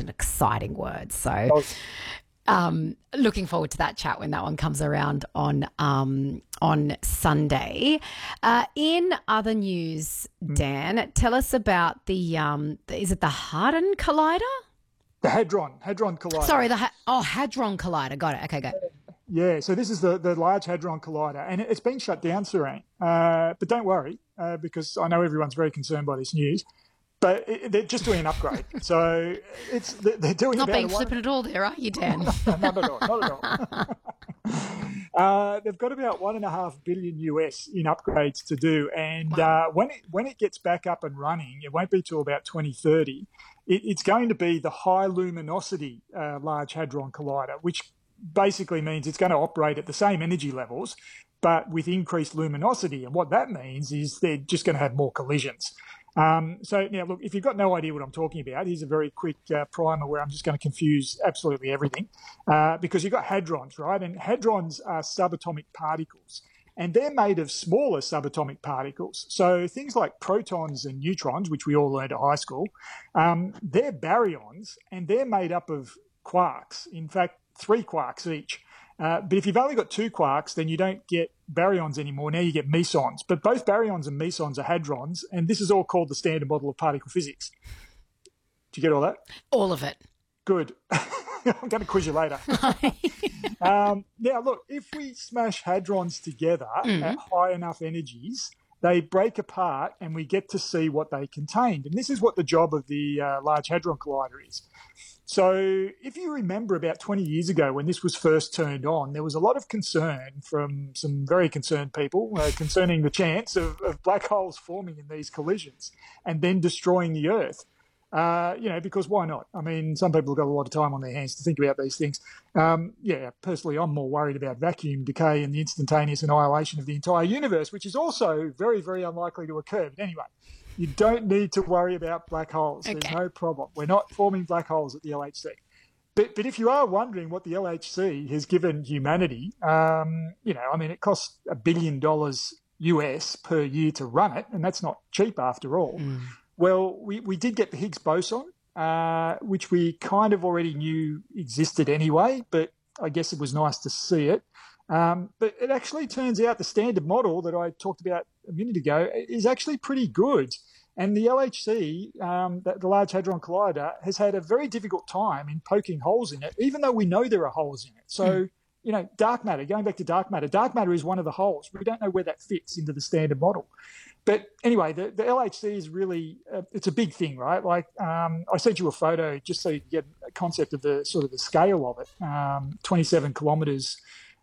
an exciting word. So looking forward to that chat when that one comes around on Sunday. In other news, Dan, tell us about the is it the Hadron Collider? The Hadron Collider. Sorry, Hadron Collider. Got it. Okay, go. Yeah, so this is the Large Hadron Collider, and it's been shut down, Serene. But don't worry, because I know everyone's very concerned by this news. But they're just doing an upgrade. So they're doing not being flippant at all there, are you, Dan? Not at all. They've got about $1.5 billion US in upgrades to do, and when it gets back up and running, it won't be till about 2030. It's going to be the high luminosity Large Hadron Collider, which basically means it's going to operate at the same energy levels, but with increased luminosity. And what that means is they're just going to have more collisions. So now, look, if you've got no idea what I'm talking about, here's a very quick primer where I'm just going to confuse absolutely everything, because you've got hadrons, right? And hadrons are subatomic particles, and they're made of smaller subatomic particles. So things like protons and neutrons, which we all learned at high school, they're baryons, and they're made up of quarks. In fact, 3 quarks each. But if you've only got 2 quarks, then you don't get baryons anymore. Now you get mesons. But both baryons and mesons are hadrons, and this is all called the Standard Model of Particle Physics. Did you get all that? All of it. Good. I'm going to quiz you later. Now, look, if we smash hadrons together at high enough energies, they break apart and we get to see what they contained. And this is what the job of the Large Hadron Collider is. So if you remember about 20 years ago when this was first turned on, there was a lot of concern from some very concerned people concerning the chance of black holes forming in these collisions and then destroying the Earth. Because why not? I mean, some people have got a lot of time on their hands to think about these things. Personally, I'm more worried about vacuum decay and the instantaneous annihilation of the entire universe, which is also very, very unlikely to occur. But anyway, you don't need to worry about black holes. Okay. There's no problem. We're not forming black holes at the LHC. But if you are wondering what the LHC has given humanity, it costs $1 billion US per year to run it, and that's not cheap after all. Well, we did get the Higgs boson, which we kind of already knew existed anyway, but I guess it was nice to see it. But it actually turns out the standard model that I talked about a minute ago is actually pretty good. And the LHC, the Large Hadron Collider, has had a very difficult time in poking holes in it, even though we know there are holes in it. So, dark matter, going back to dark matter is one of the holes. We don't know where that fits into the standard model. But anyway, the LHC is really, it's a big thing, right? Like I sent you a photo just so you can get a concept of the sort of the scale of it, 27 kilometres,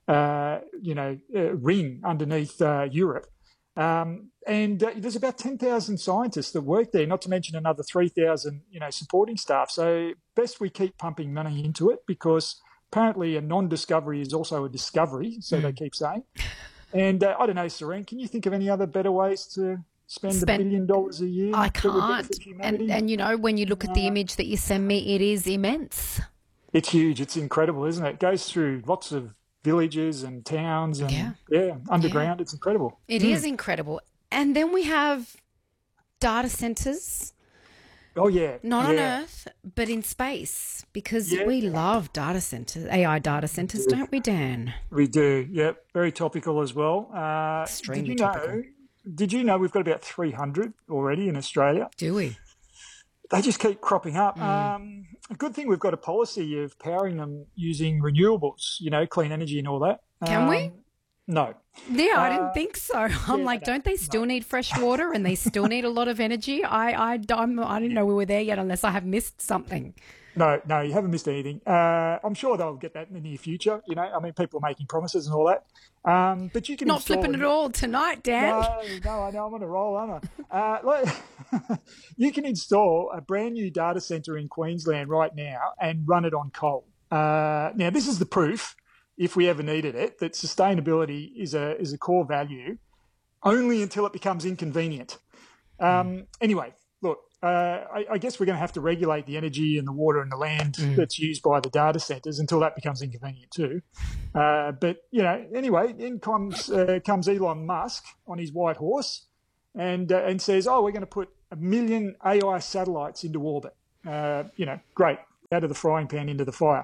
ring underneath Europe. And there's about 10,000 scientists that work there, not to mention another 3,000, supporting staff. So best we keep pumping money into it because apparently a non-discovery is also a discovery, so they keep saying. And I don't know, Serene, can you think of any other better ways to spend $1 billion a year? I can't. And when you look at the image that you send me, it is immense. It's huge. It's incredible, isn't it? It goes through lots of villages and towns and underground. It's incredible. It is incredible. And then we have data centers. Oh, yeah. Not on Earth, but in space, because we love data centers, AI data centers, don't we, Dan? We do, yep. Very topical as well. Extremely topical. Did you know we've got about 300 already in Australia? Do we? They just keep cropping up. A good thing we've got a policy of powering them using renewables, clean energy and all that. Can we? No. Yeah, I didn't think so. Don't they still need fresh water and they still need a lot of energy? I didn't know we were there yet unless I have missed something. No, you haven't missed anything. I'm sure they'll get that in the near future. People are making promises and all that. But you can not flipping at all tonight, Dan. No, I know I'm on a roll, aren't I? You can install a brand new data centre in Queensland right now and run it on coal. Now, this is the proof, if we ever needed it, that sustainability is a core value, only until it becomes inconvenient. Anyway, look. I guess we're going to have to regulate the energy and the water and the land that's used by the data centres until that becomes inconvenient too. Anyway, in comes Elon Musk on his white horse and says, we're going to put 1 million AI satellites into orbit. Great. out of the frying pan into the fire.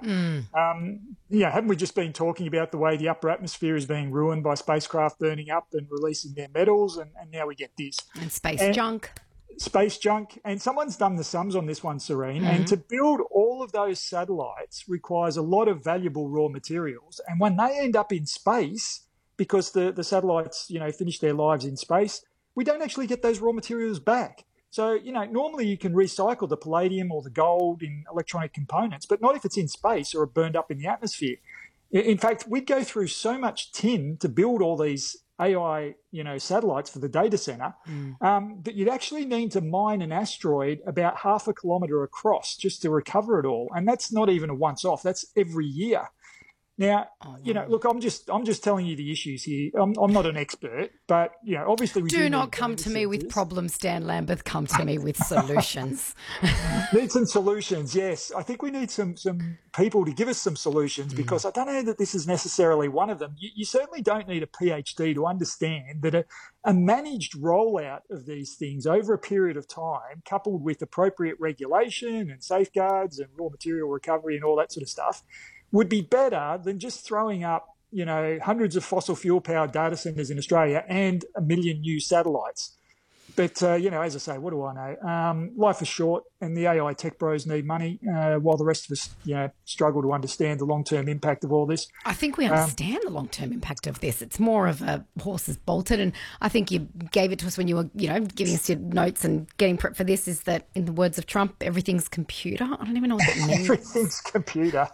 Haven't we just been talking about the way the upper atmosphere is being ruined by spacecraft burning up and releasing their metals, and now we get this. And junk. Space junk. And someone's done the sums on this one, Serene, and to build all of those satellites requires a lot of valuable raw materials. And when they end up in space, because the satellites, finish their lives in space, we don't actually get those raw materials back. So, normally you can recycle the palladium or the gold in electronic components, but not if it's in space or burned up in the atmosphere. In fact, we'd go through so much tin to build all these AI, satellites for the data center, that you'd actually need to mine an asteroid about 0.5 kilometre across just to recover it all. And that's not even a once-off. That's every year. Now, look, I'm just telling you the issues here. I'm not an expert, but obviously we do not come to me with problems, Dan Lambeth. Come to me with solutions. Need some solutions, yes. I think we need some people to give us some solutions, because I don't know that this is necessarily one of them. You certainly don't need a PhD to understand that a managed rollout of these things over a period of time, coupled with appropriate regulation and safeguards and raw material recovery and all that sort of stuff, would be better than just throwing up, hundreds of fossil fuel powered data centers in Australia and 1 million new satellites. But, as I say, what do I know? Life is short, and the AI tech bros need money, while the rest of us, struggle to understand the long-term impact of all this. I think we understand the long-term impact of this. It's more of a horse is bolted, and I think you gave it to us when you were, giving us your notes and getting prepped for this, is that, in the words of Trump, everything's computer. I don't even know what that means. Everything's computer.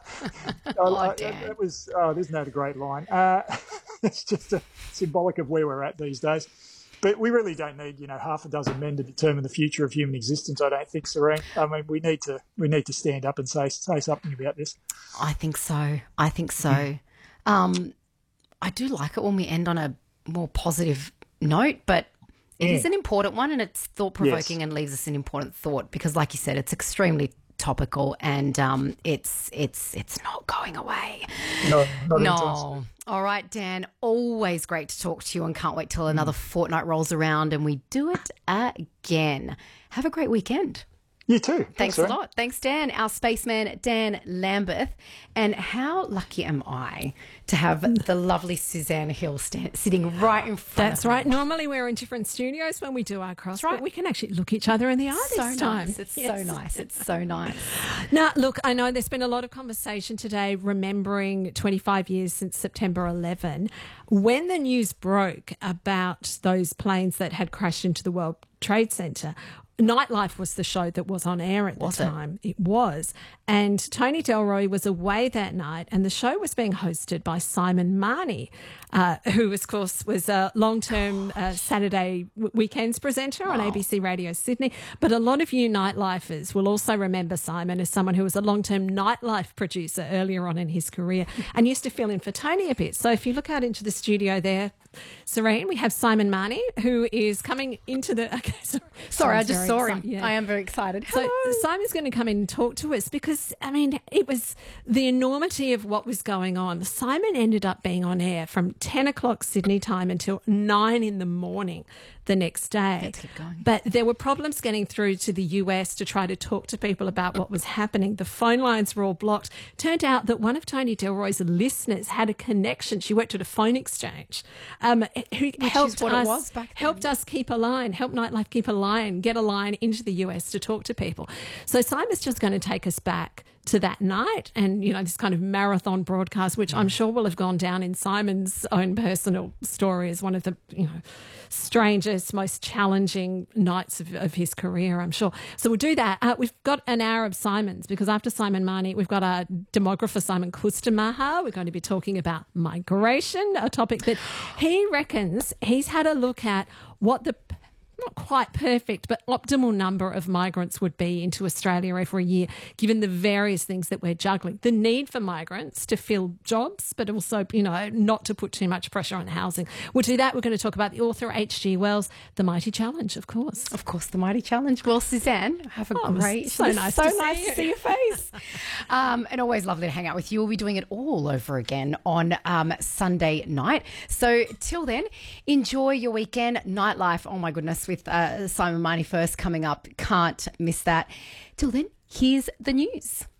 Dan. Isn't that a great line? It's just symbolic of where we're at these days. But we really don't need, 6 men to determine the future of human existence, I don't think, Serene. I mean, we need to stand up and say something about this. I think so. I do like it when we end on a more positive note, but it is an important one, and it's thought-provoking and leaves us an important thought, because, like you said, it's extremely topical, and it's not going away. No. All right, Dan, always great to talk to you, and can't wait till another fortnight rolls around and we do it again. Have a great weekend. You too. Thanks a lot. Thanks, Dan. Our spaceman, Dan Lambeth. And how lucky am I to have the lovely Suzanne Hill sitting right in front That's right. Normally we're in different studios when we do our cross, but we can actually look each other in the eye this time. Nice. It's so nice. It's so nice. Now, look, I know there's been a lot of conversation today remembering 25 years since September 11, when the news broke about those planes that had crashed into the World Trade Center. Nightlife was the show that was on air at the time. It was. And Tony Delroy was away that night, and the show was being hosted by Simon Marnie, who, of course, was a long-term Saturday weekends presenter on ABC Radio Sydney. But a lot of you nightlifers will also remember Simon as someone who was a long-term nightlife producer earlier on in his career and used to fill in for Tony a bit. So if you look out into the studio there, Serene, we have Simon Marnie, who is coming into the... Okay, sorry, I just saw him. Yeah. I am very excited. Hello. So Simon's going to come in and talk to us because, I mean, it was the enormity of what was going on. Simon ended up being on air from 10 o'clock Sydney time until 9 in the morning the next day. Let's keep going. But there were problems getting through to the US to try to talk to people about what was happening. The phone lines were all blocked. Turned out that one of Tony Delroy's listeners had a connection. She worked at a phone exchange. Who helped us keep a line, help Nightlife keep a line, get a line into the US to talk to people. So Simon's just going to take us back to that night and, this kind of marathon broadcast, which I'm sure will have gone down in Simon's own personal story as one of the, strangest, most challenging nights of his career, I'm sure. So we'll do that. We've got an hour of Simon's because after Simon Marnie, we've got our demographer, Simon Kustamala. We're going to be talking about migration, a topic that he reckons he's had a look at what the not quite perfect, but optimal number of migrants would be into Australia every year, given the various things that we're juggling. The need for migrants to fill jobs, but also, not to put too much pressure on housing. We'll do that. We're going to talk about the author H.G. Wells, The Mighty Challenge, of course. Of course, The Mighty Challenge. Well, Suzanne, have a great... So nice to see your face. And always lovely to hang out with you. We'll be doing it all over again on Sunday night. So till then, enjoy your weekend. Nightlife, oh my goodness, with Simon Marnie first coming up. Can't miss that. Till then, here's the news.